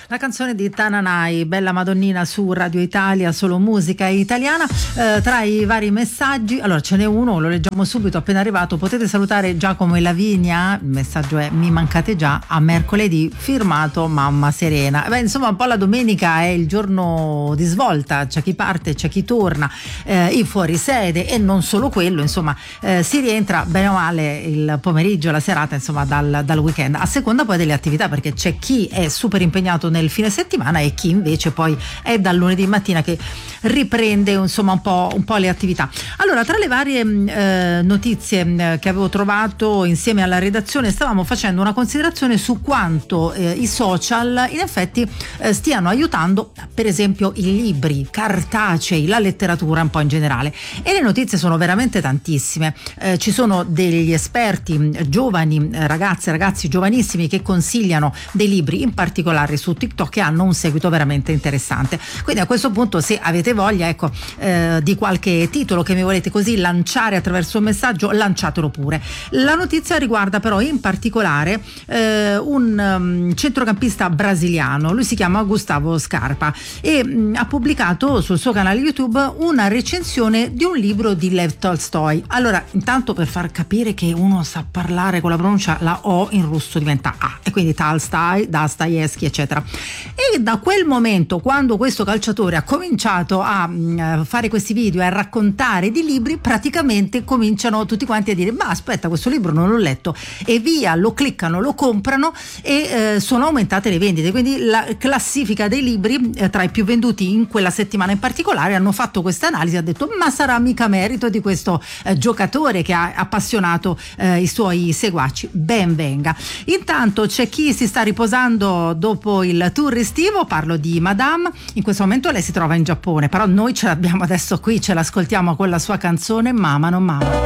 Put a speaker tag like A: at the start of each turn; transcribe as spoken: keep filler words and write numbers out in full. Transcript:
A: La canzone di Tananai, Bella Madonnina, su Radio Italia, solo musica italiana. Eh, tra i vari messaggi, allora ce n'è uno, lo leggiamo subito, appena arrivato. Potete salutare Giacomo e Lavinia, il messaggio è: mi mancate già, a mercoledì, firmato mamma Serena. Beh, insomma, un po' la domenica è il giorno di svolta, c'è chi parte, c'è chi torna, eh, i fuorisede, e non solo quello, insomma, eh, si rientra bene o male il pomeriggio, la serata, insomma, dal, dal weekend, a seconda poi delle attività, perché c'è chi è super impegnato nel fine settimana e chi invece poi è dal lunedì mattina che riprende, insomma, un po', un po' le attività. Allora, tra le varie eh, notizie eh, che avevo trovato insieme alla redazione, stavamo facendo una considerazione su quanto eh, i social in effetti eh, stiano aiutando, per esempio, i libri cartacei, la letteratura un po' in generale, e le notizie sono veramente tantissime. Eh, ci sono degli esperti giovani, eh, ragazze, ragazzi giovanissimi che consigliano dei libri, in particolare su TikTok, che hanno un seguito veramente interessante. Quindi a questo punto, se avete voglia, ecco, eh, di qualche titolo che mi volete così lanciare attraverso un messaggio, lanciatelo pure. La notizia riguarda però in particolare eh, un um, centrocampista brasiliano. Lui si chiama Gustavo Scarpa e mh, ha pubblicato sul suo canale YouTube una recensione di un libro di Lev Tolstoi. Allora, intanto, per far capire che uno sa parlare con la pronuncia, la O in russo diventa A, e quindi Tolstoi, Dostoevsky, eccetera. E da quel momento, quando questo calciatore ha cominciato a mh, fare questi video e a raccontare di libri, praticamente cominciano tutti quanti a dire: ma aspetta, questo libro non l'ho letto, e via, lo cliccano, lo comprano, e eh, sono aumentate le vendite. Quindi la classifica dei libri eh, tra i più venduti in quella settimana in particolare, hanno fatto questa analisi e ha detto: ma sarà mica merito di questo eh, giocatore che ha appassionato eh, i suoi seguaci? Ben venga. Intanto c'è chi si sta riposando dopo il tour estivo, parlo di Madame. In questo momento lei si trova in Giappone, però noi ce l'abbiamo adesso qui, ce l'ascoltiamo con la sua canzone Mama non Mama.